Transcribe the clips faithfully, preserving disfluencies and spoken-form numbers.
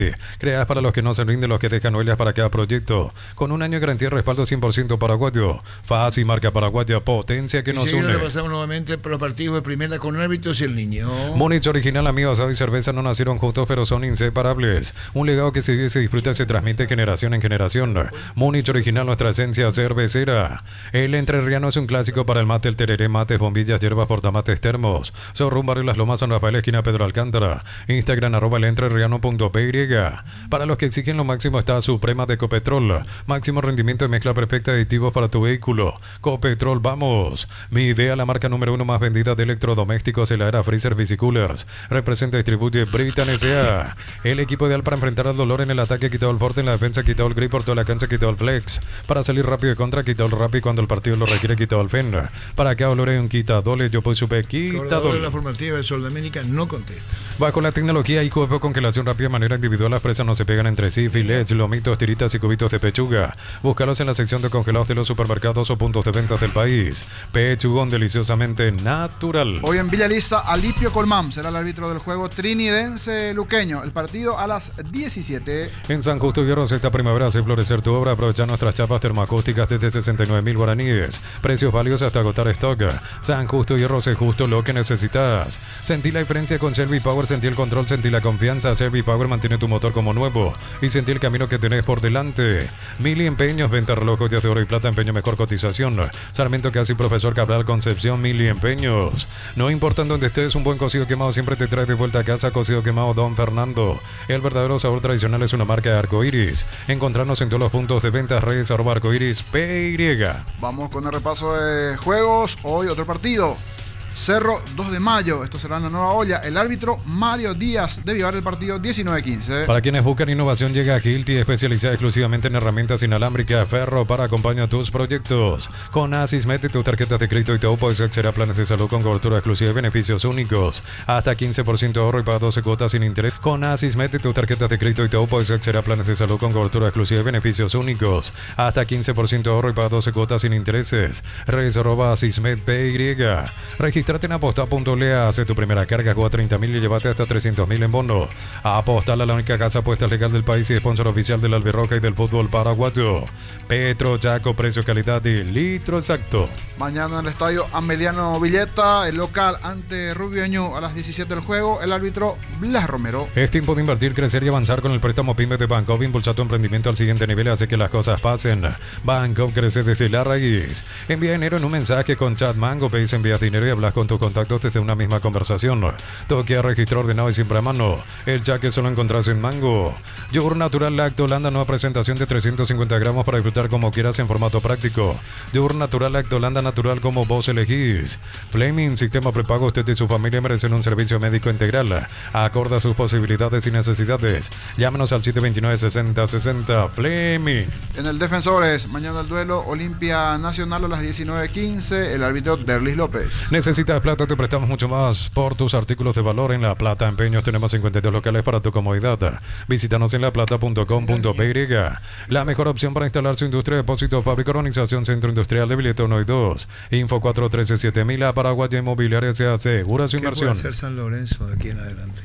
Creadas para los que no se rinden, los que dejan huellas para cada proyecto. Con un año de garantía y respaldo cien por ciento paraguayo. Fácil, marca paraguaya, potencia que nos une. Pasamos nuevamente por los partidos de primera con árbitros y el niño. Múnich original, amigos, asado y cerveza no nacieron juntos, pero son inseparables. Un legado que se vive, se disfruta, se transmite generación en generación. Múnich original, nuestra esencia cervecera. El entrerriano es un clásico para el mate, el tereré, mates, bombillas, hierbas, portamates, termos. Zorrum, Barrio Las Lomas, San Rafael, esquina Pedro Alcántara. Instagram, arroba el entrerriano punto py. Para los que exigen lo máximo está Suprema de Ecopetrol. Máximo rendimiento de mezcla perfecta de aditivos para tu vehículo. Copetrol, vamos. Mi idea, la marca número uno más vendida de electrodomésticos, heladera, freezer, bicicoolers. Representa y distribuye Britan S A. El equipo ideal para enfrentar al dolor en el ataque, quitado el forte, en la defensa, quitado el grip por toda la cancha, quitado el flex. Para salir rápido de contra, quitado el rápido cuando el partido lo requiere, quitado el fen. Para que dolor un quitadole, yo puedo super quitadole. La formativa de Sol de América no contesta. Bajo la tecnología I Q F congelación rápida de manera individual, las presas no se pegan entre sí. Filets, lomitos, tiritas y cubitos de pechuga. Búscalos en la sección de congelados de los supermercados o puntos de ventas del país. Pechugón deliciosamente natural. Hoy en Villa Elisa, Alipio Colmán será el árbitro del juego trinidense luqueño. El partido a las diecisiete. En San Justo Hierros esta primavera hace florecer tu obra. Aprovecha nuestras chapas termoacústicas desde sesenta y nueve mil guaraníes. Precios válidos hasta agotar stock. San Justo Hierros es justo lo que necesitas. Sentí la diferencia con Shelby Power, sentí el control, sentí la confianza. Shelby Power mantiene tu motor como nuevo y sentí el camino que tenés por delante. Mili Empeños, venta relojes de oro y plata, empeño mejor cotización. Sarmiento Casi, Profesor Cabral, Concepción, Mili Empeños. No importa donde estés, un buen cocido quemado siempre te trae de vuelta a casa. Cocido quemado Don Fernando. El verdadero sabor tradicional es una marca de Arcoiris. Encontrarnos en todos los puntos de ventas, redes arroba arcoiris P Y. Vamos con el repaso de juegos. Hoy otro partido. Cerro dos de mayo, esto será en la nueva olla. El árbitro Mario Díaz debe llevar el partido diecinueve quince. Para quienes buscan innovación, llega Hilti, especializada exclusivamente en herramientas inalámbricas Ferro para acompañar tus proyectos. Con Asis, mete tus tarjetas de crédito y te puedes acceder a planes de salud con cobertura exclusiva y beneficios únicos. Hasta quince por ciento de ahorro y paga doce cuotas sin interés. Con Asis, mete tus tarjetas de crédito y te puedes acceder a planes de salud con cobertura exclusiva y beneficios únicos. Hasta quince por ciento de ahorro y paga doce cuotas sin intereses. Redes arroba Asismed P Y. Registrate en aposta punto l a, hace tu primera carga, juega treinta mil y llévate hasta trescientos mil en bono. Apostar a la única casa apuesta legal del país y sponsor oficial del Albirroja y del fútbol paraguayo. Petro Chaco, precio, calidad y litro exacto. Mañana en el estadio Ameliano Villeta, el local ante Rubio Ñu a las diecisiete del juego, el árbitro Blas Romero. Es tiempo de invertir, crecer y avanzar con el préstamo PYME de Bancopp. Impulsa tu emprendimiento al siguiente nivel y hace que las cosas pasen. Bancopp crece desde la raíz. Envía dinero en un mensaje con Chat Mango, pedís, envías dinero y hablas con tus contactos desde una misma conversación. Toque a registro ordenado y siempre a mano. El chaque solo encontrás en Mango. Yogur natural Lacto Holanda, nueva presentación de trescientos cincuenta gramos para disfrutar como quieras en formato práctico. Yogur natural Lacto Holanda, natural como vos elegís. Fleming, sistema prepago. Usted y su familia merecen un servicio médico integral. Acorda sus posibilidades y necesidades. Llámenos al siete dos nueve, sesenta sesenta. Fleming. En el Defensores, mañana el duelo Olimpia Nacional a las diecinueve quince. El árbitro Derlis López. Necesitas plata, te prestamos mucho más por tus artículos de valor en La Plata Empeños. Tenemos cincuenta y dos locales para tu comodidad. Visítanos en la plata punto com punto p y. La mejor opción para instalar su industria, depósito, fábrica, organización, centro industrial de billete uno y dos. Info cuatro uno tres siete mil. A Paraguaya Inmobiliaria se asegura su inversión. ¿Qué puede hacer San Lorenzo de aquí en adelante?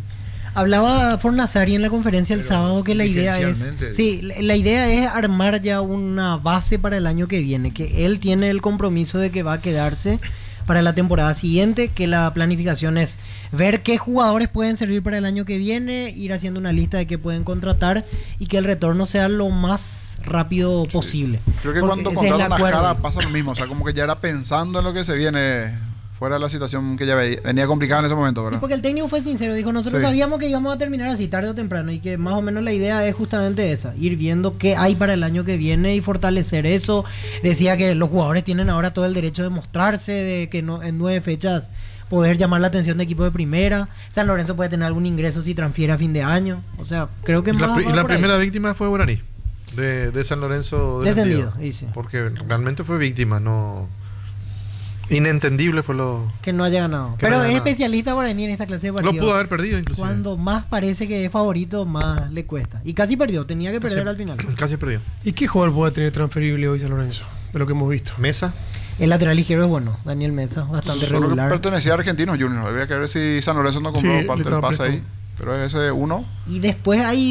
Hablaba Fornazari en la conferencia el Pero sábado que la idea es sí, la idea es armar ya una base para el año que viene, que él tiene el compromiso de que va a quedarse para la temporada siguiente, que la planificación es ver qué jugadores pueden servir para el año que viene, ir haciendo una lista de qué pueden contratar y que el retorno sea lo más rápido posible. Sí. Creo que Porque cuando contratan las caras pasa lo mismo, o sea, como que ya era pensando en lo que se viene, fuera de la situación que ya venía complicada en ese momento, ¿verdad? Sí, porque el técnico fue sincero, dijo, nosotros sí. sabíamos que íbamos a terminar así tarde o temprano y que más o menos la idea es justamente esa, ir viendo qué hay para el año que viene y fortalecer eso. Decía que los jugadores tienen ahora todo el derecho de mostrarse, de que no, en nueve fechas poder llamar la atención de equipo de primera. San Lorenzo puede tener algún ingreso si transfiere a fin de año. O sea, creo que y más la, y la primera ahí. víctima fue Guaraní, de, de San Lorenzo descendido. descendido sí. Porque realmente fue víctima, no... Inentendible fue lo... Que no haya ganado. Pero no es ganado. Especialista Guaraní en esta clase de partidos. Lo pudo haber perdido inclusive. Cuando más parece que es favorito, más le cuesta. Y casi perdió, tenía que perder casi, al final. Casi perdió. ¿Y qué jugador puede tener transferible hoy San Lorenzo? De lo que hemos visto. Mesa. El lateral ligero es bueno, Daniel Mesa, bastante Solo regular. Pertenecía a Argentinos Juniors. Habría que ver si San Lorenzo no compró sí, parte del pase ahí. Pero ese uno. Y después hay